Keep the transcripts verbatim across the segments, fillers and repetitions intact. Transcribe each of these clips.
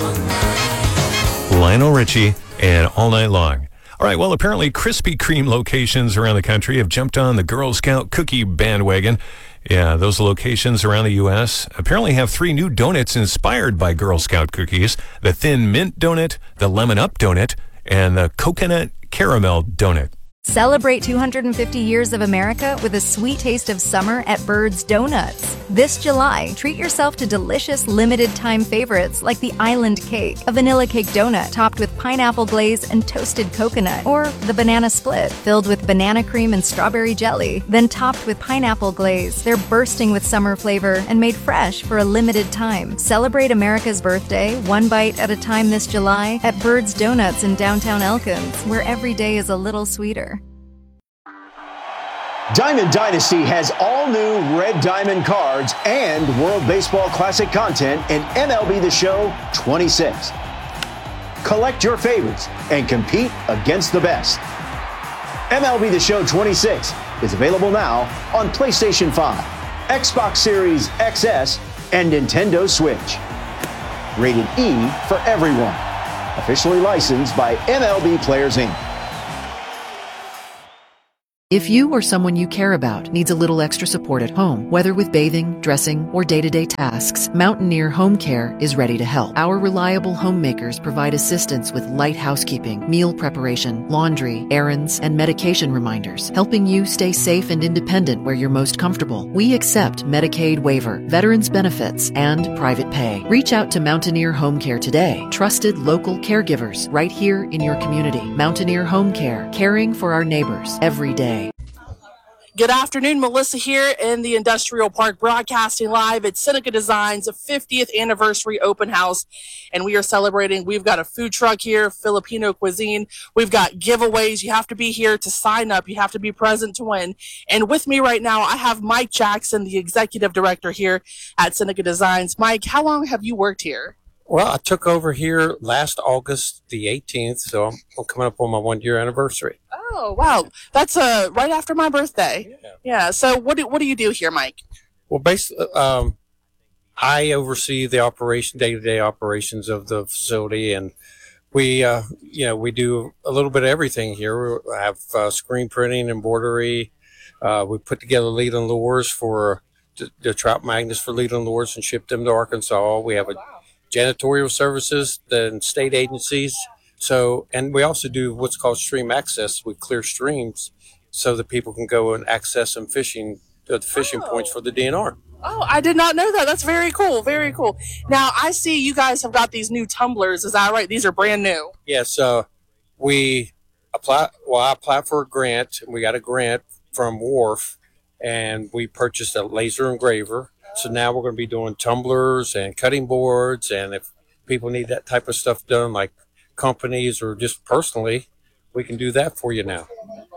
Lionel Richie and All Night Long. All right, well, apparently Krispy Kreme locations around the country have jumped on the Girl Scout cookie bandwagon. Yeah, those locations around the U S apparently have three new donuts inspired by Girl Scout cookies: the Thin Mint Donut, the Lemon Up Donut, and the Coconut Caramel Donut. Celebrate two hundred fifty years of America with a sweet taste of summer at Bird's Donuts. This July, treat yourself to delicious limited-time favorites like the Island Cake, a vanilla cake donut topped with pineapple glaze and toasted coconut, or the Banana Split, filled with banana cream and strawberry jelly, then topped with pineapple glaze. They're bursting with summer flavor and made fresh for a limited time. Celebrate America's birthday one bite at a time this July at Bird's Donuts in downtown Elkins, where every day is a little sweeter. Diamond Dynasty has all new Red Diamond cards and World Baseball Classic content in M L B The Show twenty-six. Collect your favorites and compete against the best. M L B The Show twenty-six is available now on PlayStation five, Xbox Series X S, and Nintendo Switch. Rated E for everyone. Officially licensed by M L B Players Incorporated. If you or someone you care about needs a little extra support at home, whether with bathing, dressing, or day-to-day tasks, Mountaineer Home Care is ready to help. Our reliable homemakers provide assistance with light housekeeping, meal preparation, laundry, errands, and medication reminders, helping you stay safe and independent where you're most comfortable. We accept Medicaid waiver, veterans benefits, and private pay. Reach out to Mountaineer Home Care today. Trusted local caregivers right here in your community. Mountaineer Home Care, caring for our neighbors every day. Good afternoon, Melissa here in the Industrial Park, broadcasting live at Seneca Design's fiftieth anniversary open house, and we are celebrating. We've got a food truck here, Filipino cuisine. We've got giveaways. You have to be here to sign up. You have to be present to win. And with me right now, I have Mike Jackson, the executive director here at Seneca Designs. Mike, how long have you worked here? Well, I took over here last August the eighteenth, so I'm coming up on my one-year anniversary. Oh, wow. That's uh, right after my birthday. Yeah. yeah. So what do, what do you do here, Mike? Well, basically, um, I oversee the operation, day-to-day operations of the facility, and we, uh, you know, we do a little bit of everything here. We have uh, screen printing, embroidery. Uh, we put together lead and lures for the, the trout magnets for lead and lures and ship them to Arkansas. We have a janitorial services, then state agencies. So, and we also do what's called stream access. We clear streams so that people can go and access some fishing, the fishing oh. points for the D N R. Oh, I did not know that. That's very cool. Very cool. Now, I see you guys have got these new tumblers. Is that right? These are brand new. Yes. Uh, we apply, well, I applied for a grant, and we got a grant from Wharf, and we purchased a laser engraver. So now we're going to be doing tumblers and cutting boards, and if people need that type of stuff done, like companies or just personally, we can do that for you now.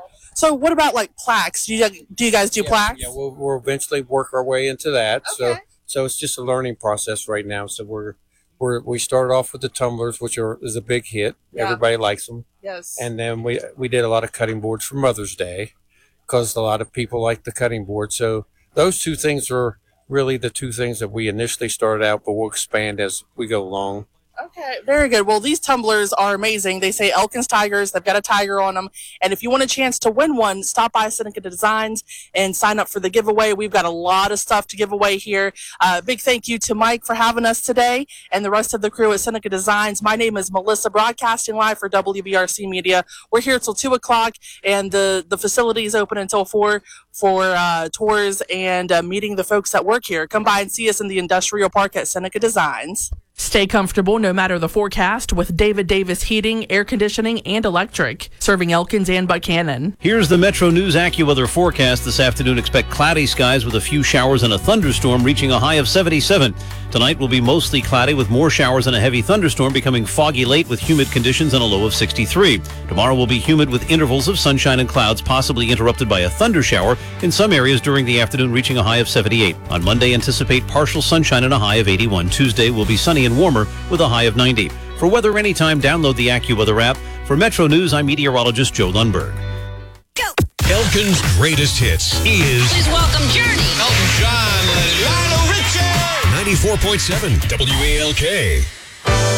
So what about like plaques? Do you, do you guys do yeah, plaques? Yeah, we'll, we'll eventually work our way into that. Okay. So so it's just a learning process right now. So we're we're we started off with the tumblers, which are is a big hit. Yeah. Everybody likes them. Yes. And then we we did a lot of cutting boards for Mother's Day because a lot of people like the cutting board. So those two things are really the two things that we initially started out, but we'll expand as we go along. Okay, very good. Well, these tumblers are amazing. They say Elkins Tigers. They've got a tiger on them. And if you want a chance to win one, stop by Seneca Designs and sign up for the giveaway. We've got a lot of stuff to give away here. Uh, big thank you to Mike for having us today and the rest of the crew at Seneca Designs. My name is Melissa, broadcasting live for W B R C Media. We're here till two o'clock, and the, the facility is open until four for uh, tours and uh, meeting the folks that work here. Come by and see us in the Industrial Park at Seneca Designs. Stay comfortable no matter the forecast with David Davis Heating, Air Conditioning, and Electric, serving Elkins and Buchanan. Here's the Metro News AccuWeather forecast. This afternoon, expect cloudy skies with a few showers and a thunderstorm reaching a high of seventy-seven. Tonight will be mostly cloudy with more showers and a heavy thunderstorm, becoming foggy late with humid conditions and a low of sixty-three. Tomorrow will be humid with intervals of sunshine and clouds, possibly interrupted by a thunder shower in some areas during the afternoon, reaching a high of seventy-eight. On Monday, anticipate partial sunshine and a high of eighty-one. Tuesday will be sunny and warmer with a high of ninety. For weather anytime, download the AccuWeather app. For Metro News, I'm meteorologist Joe Lundberg. Go! Elkin's greatest hits is... Please welcome Journey. Elton John, Lionel Richie. ninety-four point seven W A L K.